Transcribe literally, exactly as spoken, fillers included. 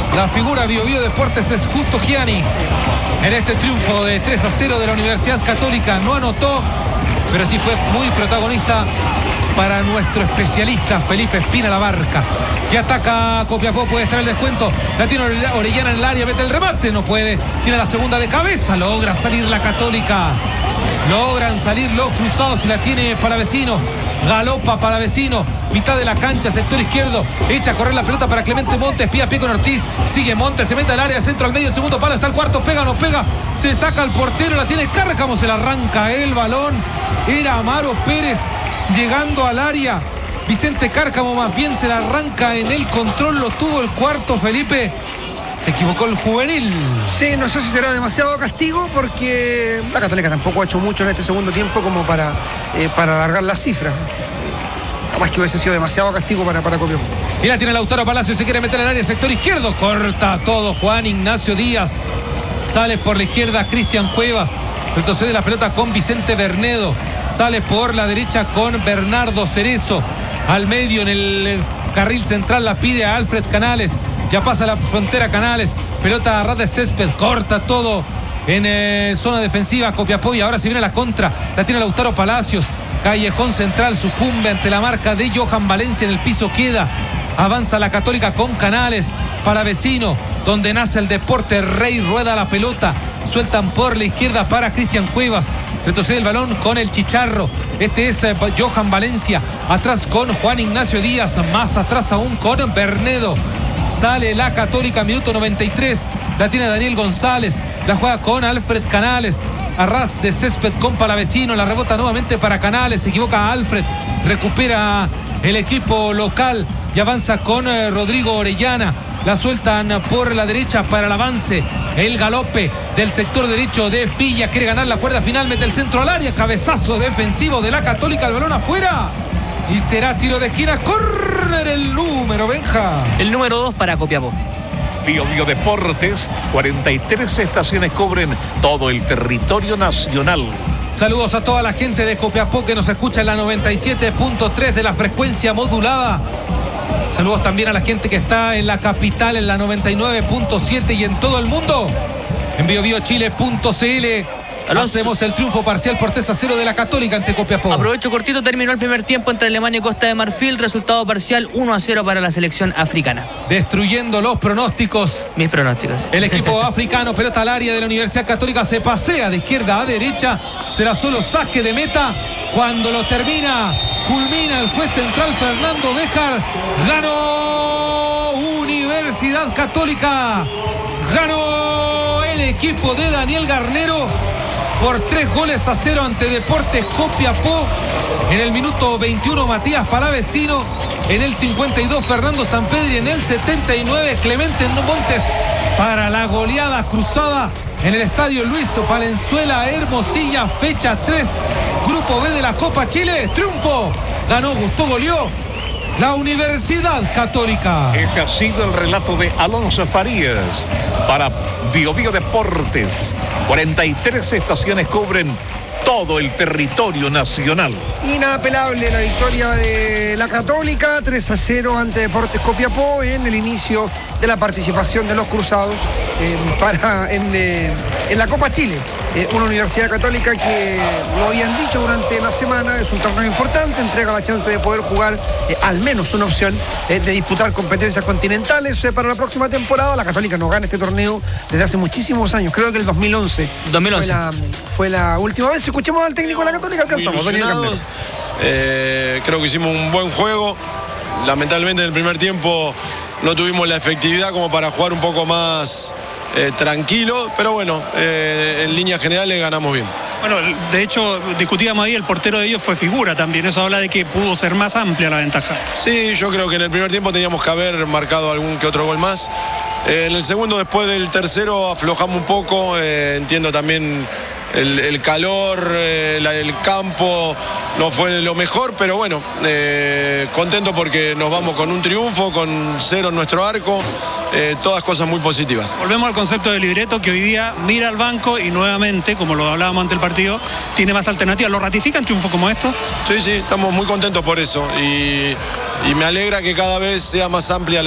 La figura Bio Bio Deportes es Justo Gianni. En este triunfo de tres a cero de la Universidad Católica no anotó, pero sí fue muy protagonista para nuestro especialista Felipe Espina Labarca. Y ataca Copiapó, puede estar el descuento. La tiene Orellana en el área, mete el remate, no puede. Tiene la segunda de cabeza, logra salir la Católica. Logran salir los cruzados y la tiene Palavecino. Galopa Palavecino, mitad de la cancha, sector izquierdo. Echa a correr la pelota para Clemente Montes, pie a pie con Ortiz. Sigue Montes, se mete al área, centro al medio, segundo palo, está el cuarto, pega, no pega. Se saca el portero, la tiene Cárcamo, se la arranca el balón. Era Amaro Pérez llegando al área. Vicente Cárcamo más bien se la arranca en el control, lo tuvo el cuarto, Felipe. Se equivocó el juvenil. Sí, no sé si será demasiado castigo porque la Católica tampoco ha hecho mucho en este segundo tiempo como para, eh, para alargar las cifras. Eh, capaz que hubiese sido demasiado castigo para, para Copiapó. Y la tiene Lautaro Palacio, se quiere meter en el área, sector izquierdo. Corta todo Juan Ignacio Díaz. Sale por la izquierda Cristian Cuevas. Retrocede la pelota con Vicente Bernedo. Sale por la derecha con Bernardo Cerezo. Al medio en el carril central la pide a Alfred Canales. Ya pasa la frontera Canales. Pelota a ras de césped. Corta todo en eh, zona defensiva Copiapó. Y ahora se viene la contra. La tiene Lautaro Palacios. Callejón central sucumbe ante la marca de Johan Valencia. En el piso queda. Avanza la Católica con Canales. Palavecino, donde nace el deporte. Rey rueda la pelota. Sueltan por la izquierda para Cristian Cuevas. Retrocede el balón con el Chicharro. Este es eh, Johan Valencia. Atrás con Juan Ignacio Díaz. Más atrás aún con Bernedo. Sale la Católica, minuto noventa y tres. La tiene Daniel González. La juega con Alfred Canales. A ras de césped con Palavecino. La rebota nuevamente para Canales. Se equivoca Alfred. Recupera el equipo local y avanza con eh, Rodrigo Orellana. La sueltan por la derecha para el avance. El galope del sector derecho de Filla. Quiere ganar la cuerda final. Mete el centro al área. Cabezazo defensivo de la Católica. El balón afuera. Y será tiro de esquina. Córner el número, Benja. El número dos para Copiapó. Bio Bio Deportes. cuarenta y tres estaciones cubren todo el territorio nacional. Saludos a toda la gente de Copiapó que nos escucha en la noventa y siete punto tres de la frecuencia modulada. Saludos también a la gente que está en la capital en la noventa y nueve punto siete y en todo el mundo en bio bio chile punto c l. Alonso. Hacemos el triunfo parcial por tres a cero de la Católica ante Copiapó. Aprovecho cortito, terminó el primer tiempo entre Alemania y Costa de Marfil. Resultado parcial uno a cero para la selección africana. Destruyendo los pronósticos. Mis pronósticos. El equipo africano, pelota al área de la Universidad Católica, se pasea de izquierda a derecha. Será solo saque de meta. Cuando lo termina, culmina el juez central Fernando Béjar. Ganó Universidad Católica. Ganó el equipo de Daniel Garnero por tres goles a cero ante Deportes Copiapó. En el minuto veintiuno Matías Palavecino. En el cincuenta y dos Fernando Sampedri. En el setenta y nueve Clemente Montes para la goleada cruzada en el estadio Luis Palenzuela Hermosilla. Fecha tres, Grupo B de la Copa Chile. Triunfo. Ganó, gustó, goleó la Universidad Católica. Este ha sido el relato de Alonso Farías para Bio Bio Deportes. cuarenta y tres estaciones cubren todo el territorio nacional. Inapelable la victoria de la Católica, tres a cero ante Deportes Copiapó en el inicio de la participación de los cruzados eh, para, en, eh, en la Copa Chile. Eh, una Universidad Católica que, lo habían dicho durante la semana, es un torneo importante, entrega la chance de poder jugar eh, al menos una opción eh, de disputar competencias continentales eh, para la próxima temporada. La Católica no gana este torneo desde hace muchísimos años, creo que el dos mil once. dos mil once. Fue la, fue la última vez. Escuchemos al técnico de la Católica, alcanzamos. Daniel Garnero. Eh, creo que hicimos un buen juego. Lamentablemente en el primer tiempo no tuvimos la efectividad como para jugar un poco más eh, tranquilo, pero bueno, eh, en líneas generales ganamos bien. Bueno, de hecho, discutíamos ahí, el portero de ellos fue figura también, eso habla de que pudo ser más amplia la ventaja. Sí, yo creo que en el primer tiempo teníamos que haber marcado algún que otro gol más. Eh, en el segundo, después del tercero, aflojamos un poco, eh, entiendo también el, el calor, eh, la, el campo no fue lo mejor, pero bueno, eh, contento porque nos vamos con un triunfo, con cero en nuestro arco, eh, todas cosas muy positivas. Volvemos al concepto del libreto, que hoy día mira al banco y nuevamente, como lo hablábamos ante el partido, tiene más alternativas. ¿Lo ratifican triunfos como estos? Sí, sí, estamos muy contentos por eso y, y me alegra que cada vez sea más amplia la